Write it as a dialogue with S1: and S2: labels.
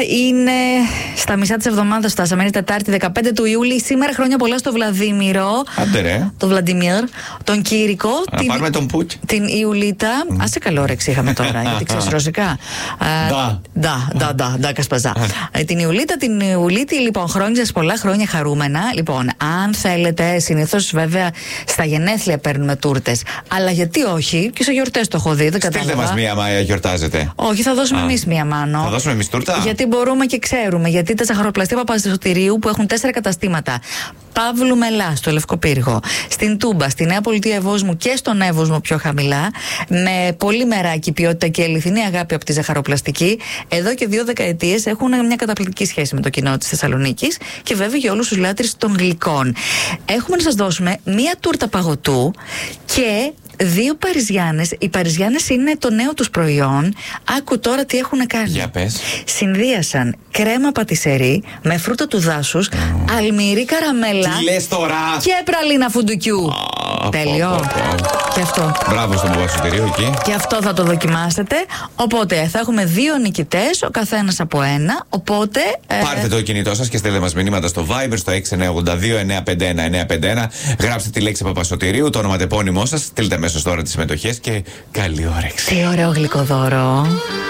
S1: Είναι στα μισά της εβδομάδας, φτάσαμε. Είναι Τετάρτη 15 του Ιούλη. Σήμερα χρόνια πολλά στο Βλαδίμηρο.
S2: Άντε ρε.
S1: Τον Βλαντιμίρ. Τον Κήρικο.
S2: Πάρουμε τον Πούτ.
S1: Την Ιουλίτα. Άσε καλό όρεξη είχαμε τώρα, γιατί ξέρεις ρωσικά. Ντα, κασπαζά. Την Ιουλίτα, την Ιουλίτη, λοιπόν, χρόνια σας πολλά, χρόνια χαρούμενα. Λοιπόν, αν θέλετε, συνήθως βέβαια στα γενέθλια παίρνουμε τούρτες. Αλλά γιατί όχι, και σε γιορτές το έχω δει, δεν κατάλαβα.
S2: Στείλτε μας μία, Μάια, γιορτάζετε.
S1: Όχι, θα δώσουμε εμείς μία, Μάνο.
S2: Θα δώσουμε εμείς τούρτα.
S1: Γιατί μπορούμε και ξέρουμε. Γιατί τα ζαχαροπλαστεία Παπασωτηρίου, που έχουν 4 καταστήματα, Παύλου Μελά στο Λευκοπύργο, στην Τούμπα, στη Νέα Πολιτεία Ευόσμου και στον Εύωσμο πιο χαμηλά, με πολύ μεράκι ποιότητα και αληθινή αγάπη από τη ζαχαροπλαστική, εδώ και 2 δεκαετίες έχουν μια καταπληκτική σχέση με το κοινό της Θεσσαλονίκης και βέβαια για όλους τους λάτρεις των γλυκών. Έχουμε να σας δώσουμε μία τούρτα παγωτού και 2 Παριζιάνες. Οι Παριζιάνες είναι το νέο τους προϊόν. Άκου τώρα τι έχουν κάνει.
S2: Για πες.
S1: Συνδύασαν κρέμα πατισερί με φρούτα του δάσους, αλμυρή καραμέλα.
S2: Τι λες τώρα?
S1: Και πραλίνα φουντουκιού. Τέλειο. Και αυτό.
S2: Μπράβο στον Παπασωτηρίου εκεί.
S1: Και αυτό θα το δοκιμάσετε. Οπότε θα έχουμε 2 νικητές, ο καθένας από ένα. Οπότε.
S2: Πάρτε το κινητό σας και στέλνετε μας μηνύματα στο Viber στο 6982-951-951. Γράψτε τη λέξη Παπασωτηρίου, το ονοματεπώνυμό σας. Στείλτε μέσω τώρα τις συμμετοχές και καλή όρεξη.
S1: Τι ωραίο γλυκοδώρο.